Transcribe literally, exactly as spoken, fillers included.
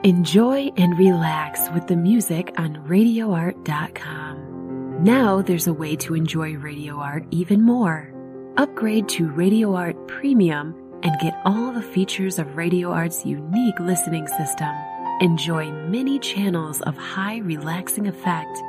Enjoy and relax with the music on radio art dot com. Now there's a way to enjoy Radio Art even more. Upgrade to Radio Art Premium and get all the features of Radio Art's unique listening system. Enjoy many channels of high relaxing effect